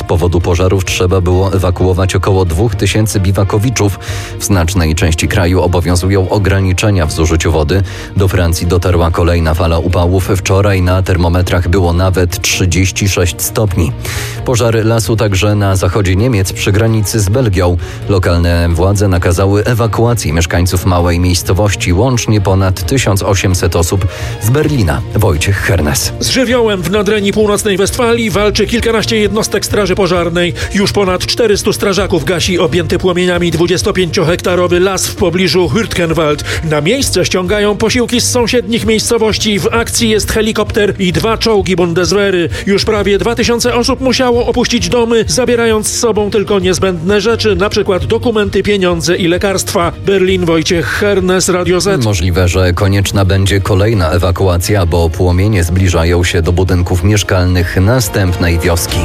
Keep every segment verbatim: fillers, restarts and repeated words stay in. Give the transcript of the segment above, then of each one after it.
Z powodu pożarów trzeba było ewakuować około dwóch tysięcy biwakowiczów. W znacznej części kraju obowiązują ograniczenia w zużyciu wody. Do Francji dotarła kolejna fala upałów. Wczoraj na termometrach było nawet trzydzieści sześć stopni. Pożary lasu także na zachodzie Niemiec przy granicy z Belgią. Lokalne władze nakazały ewakuację mieszkańców małej miejscowości. Łącznie ponad tysiąc osiemset osób z Berlina. Wojciech Hernes. Z żywiołem w Nadrenii Północnej Westfalii walczy kilkanaście jednostek straży pożarnej. Już ponad czterystu strażaków gasi objęty płomieniami dwudziestopięciohektarowy las w pobliżu Hürtgenwald. Na miejsce ściągają posiłki z sąsiednich miejscowości. W akcji jest helikopter i dwa czołgi Bundeswehry. Już prawie dwa tysiące osób musiało opuścić domy, zabierając z sobą tylko niezbędne rzeczy, na przykład dokumenty, pieniądze i lekarstwa. Berlin, Wojciech Hernes, Radio Z. Możliwe, że konieczna będzie kolejna ewakuacja, bo płomienie zbliżają się do budynków mieszkalnych następnej wioski.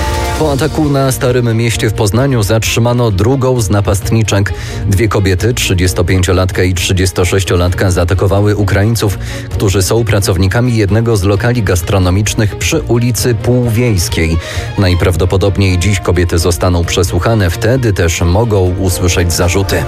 Po ataku na Starym Mieście w Poznaniu zatrzymano drugą z napastniczek. Dwie kobiety, trzydziestopięciolatka i trzydziestosześciolatka, zaatakowały Ukraińców, którzy są pracownikami jednego z lokali gastronomicznych przy ulicy Półwiejskiej. Najprawdopodobniej dziś kobiety zostaną przesłuchane, wtedy też mogą usłyszeć zarzuty.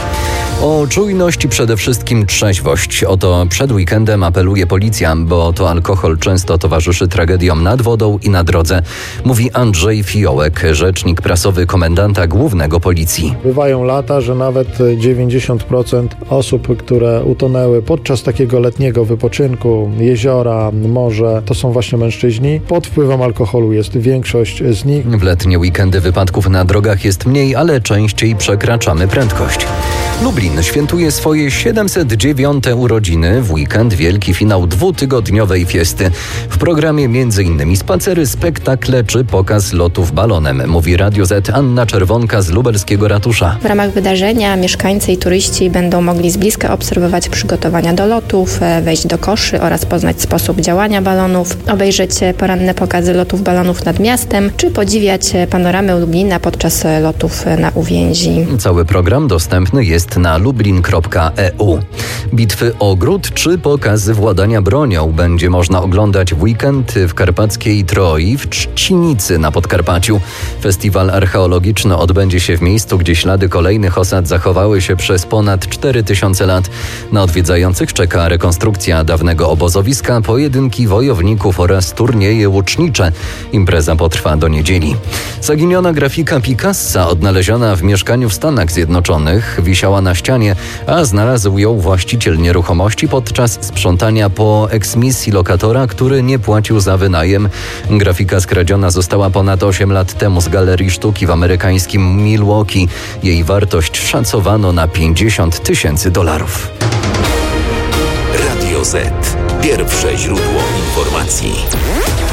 O czujność i przede wszystkim trzeźwość. O to przed weekendem apeluje policja, bo to alkohol często towarzyszy tragediom nad wodą i na drodze, mówi Andrzej Fiołek, rzecznik prasowy komendanta głównego policji. Bywają lata, że nawet dziewięćdziesiąt procent osób, które utonęły podczas takiego letniego wypoczynku, jeziora, morze, to są właśnie mężczyźni. Pod wpływem alkoholu jest większość z nich. W letnie weekendy wypadków na drogach jest mniej, ale częściej przekraczamy prędkość. Lublin świętuje swoje siedemset dziewiąte urodziny. W weekend wielki finał dwutygodniowej fiesty. W programie m.in. spacery, spektakle czy pokaz lotów balonem, mówi Radio Z Anna Czerwonka z lubelskiego ratusza. W ramach wydarzenia mieszkańcy i turyści będą mogli z bliska obserwować przygotowania do lotów, wejść do koszy oraz poznać sposób działania balonów, obejrzeć poranne pokazy lotów balonów nad miastem, czy podziwiać panoramę Lublina podczas lotów na uwięzi. Cały program dostępny jest na lublin kropka e u. Bitwy ogród czy pokazy władania bronią będzie można oglądać w weekend w karpackiej Troi w Trzcinicy na Podkarpaciu. Festiwal archeologiczny odbędzie się w miejscu, gdzie ślady kolejnych osad zachowały się przez ponad cztery tysiące lat. Na odwiedzających czeka rekonstrukcja dawnego obozowiska, pojedynki wojowników oraz turnieje łucznicze. Impreza potrwa do niedzieli. Zaginiona grafika Picassa, odnaleziona w mieszkaniu w Stanach Zjednoczonych, wisiała na ścianie, a znalazł ją właściciel nieruchomości podczas sprzątania po eksmisji lokatora, który nie płacił za wynajem. Grafika skradziona została ponad osiem lat temu z galerii sztuki w amerykańskim Milwaukee. Jej wartość szacowano na pięćdziesiąt tysięcy dolarów. Radio Z. Pierwsze źródło informacji.